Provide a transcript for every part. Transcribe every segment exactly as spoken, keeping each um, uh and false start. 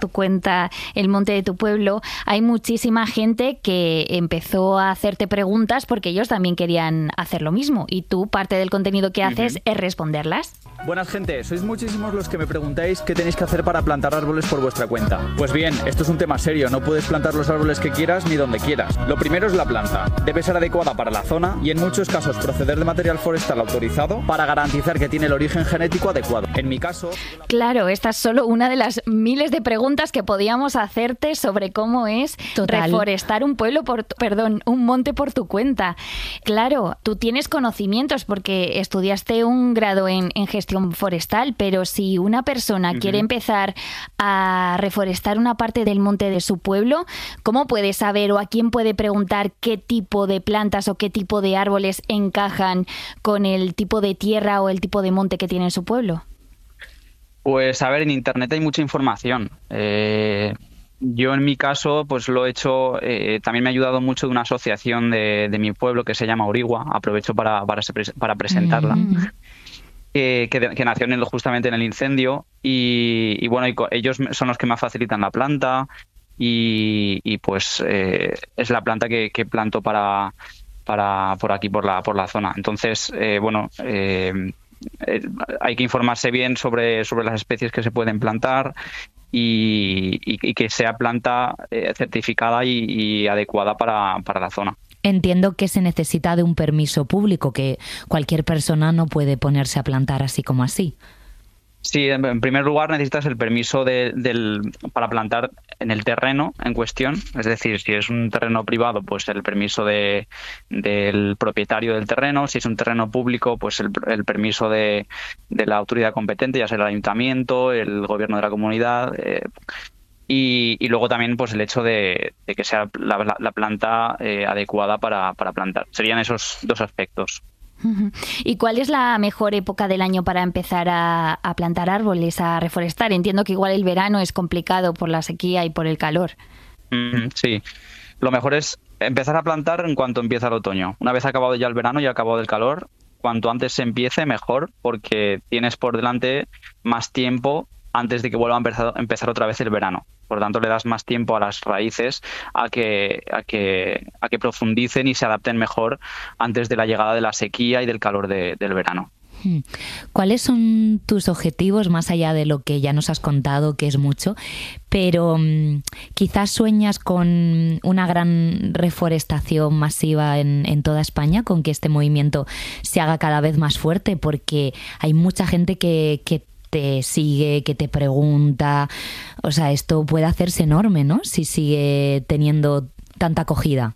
tu cuenta El Monte de tu Pueblo, hay muchísima gente que empezó a hacerte preguntas porque ellos también querían hacer lo mismo y tú, parte del contenido que haces uh-huh. es responderlas. Buenas gente, sois muchísimos los que me preguntáis qué tenéis que hacer para plantar árboles por vuestra cuenta. Pues bien, esto es un tema serio, no puedes plantar los árboles que quieras ni donde quieras. Lo primero es la planta. Debe ser adecuada para la zona y en muchos casos proceder de material forestal autorizado para garantizar que tiene el origen genético adecuado. En mi caso... Claro, esta es solo una de las miles de preguntas que podíamos hacerte sobre cómo es Total. reforestar un pueblo por, perdón, un monte por tu cuenta. Claro, tú tienes conocimientos porque estudiaste un grado en, en gestión forestal, pero si una persona uh-huh. quiere empezar a reforestar una parte del monte de su pueblo, ¿cómo puede saber o a quién puede preguntar qué tipo de plantas o qué tipo de árboles encajan con el tipo de tierra o el tipo de monte que tiene en su pueblo? Pues a ver, en internet hay mucha información. Eh, yo en mi caso pues lo he hecho, eh, también me ha ayudado mucho de una asociación de, de mi pueblo que se llama Origua, aprovecho para, para, para presentarla. Mm. Que, que, que nació en el, justamente en el incendio y, y bueno, y ellos son los que me facilitan la planta y, y pues eh, es la planta que, que planto para, para por aquí, por la, por la zona. Entonces, eh, bueno, eh, eh, hay que informarse bien sobre, sobre las especies que se pueden plantar y, y, y que sea planta eh, certificada y, y adecuada para, para la zona. Entiendo que se necesita de un permiso público, que cualquier persona no puede ponerse a plantar así como así. Sí, en primer lugar necesitas el permiso de, del, para plantar en el terreno en cuestión. Es decir, si es un terreno privado, pues el permiso de, del propietario del terreno. Si es un terreno público, pues el, el permiso de, de la autoridad competente, ya sea el ayuntamiento, el gobierno de la comunidad. Eh, Y, y luego también pues el hecho de, de que sea la, la, la planta eh, adecuada para, para plantar. Serían esos dos aspectos. ¿Y cuál es la mejor época del año para empezar a, a plantar árboles, a reforestar? Entiendo que igual el verano es complicado por la sequía y por el calor. Mm, sí, lo mejor es empezar a plantar en cuanto empieza el otoño. Una vez acabado ya el verano y acabado el calor, cuanto antes se empiece mejor, porque tienes por delante más tiempo antes de que vuelva a empezar, empezar otra vez el verano. Por lo tanto, le das más tiempo a las raíces a que, a que, a que profundicen y se adapten mejor antes de la llegada de la sequía y del calor de, del verano. ¿Cuáles son tus objetivos, más allá de lo que ya nos has contado, que es mucho, pero um, quizás sueñas con una gran reforestación masiva en, en toda España, con que este movimiento se haga cada vez más fuerte? Porque hay mucha gente que, que te sigue, que te pregunta. O sea, esto puede hacerse enorme, ¿no? Si sigue teniendo tanta acogida.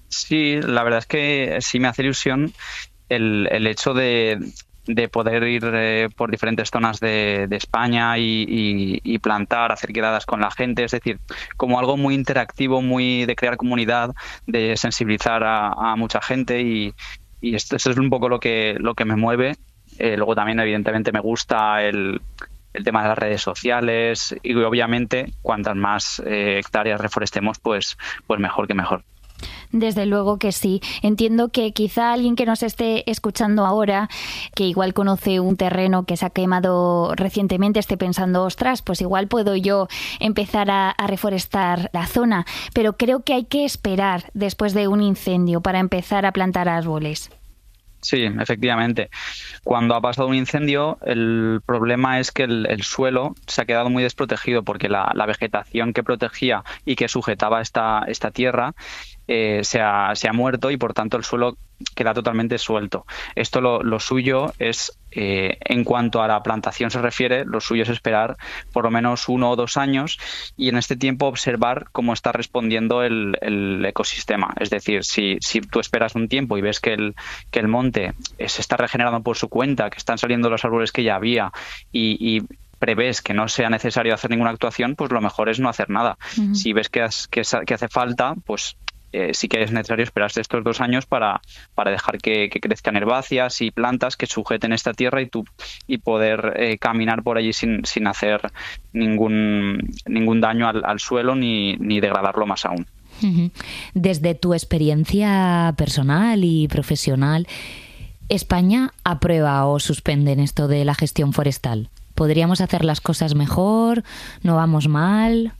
Sí, la verdad es que sí me hace ilusión el, el hecho de, de poder ir eh, por diferentes zonas de, de España y, y, y plantar, hacer quedadas con la gente. Es decir, como algo muy interactivo, muy de crear comunidad, de sensibilizar a, a mucha gente y, y esto, esto es un poco lo que, lo que me mueve. Eh, luego también, evidentemente, me gusta el, el tema de las redes sociales y, obviamente, cuantas más eh, hectáreas reforestemos, pues, pues mejor que mejor. Desde luego que sí. Entiendo que quizá alguien que nos esté escuchando ahora, que igual conoce un terreno que se ha quemado recientemente, esté pensando, ostras, pues igual puedo yo empezar a, a reforestar la zona. Pero creo que hay que esperar después de un incendio para empezar a plantar árboles. Sí, efectivamente. Cuando ha pasado un incendio, el problema es que el, el suelo se ha quedado muy desprotegido porque la, la vegetación que protegía y que sujetaba esta, esta tierra eh, se, ha, se ha muerto y, por tanto, el suelo queda totalmente suelto. Esto lo, lo suyo es, eh, en cuanto a la plantación se refiere, lo suyo es esperar por lo menos uno o dos años y en este tiempo observar cómo está respondiendo el, el ecosistema. Es decir, si, si tú esperas un tiempo y ves que el, que el monte se está regenerando por su cuenta, que están saliendo los árboles que ya había y, y prevés que no sea necesario hacer ninguna actuación, pues lo mejor es no hacer nada. Uh-huh. Si ves que, has, que, que hace falta, pues Eh, sí que es necesario esperarse estos dos años para, para dejar que, que crezcan herbáceas y plantas que sujeten esta tierra y, tú, y poder eh, caminar por allí sin, sin hacer ningún, ningún daño al, al suelo ni, ni degradarlo más aún. Desde tu experiencia personal y profesional, ¿España aprueba o suspende en esto de la gestión forestal? ¿Podríamos hacer las cosas mejor? ¿No vamos mal?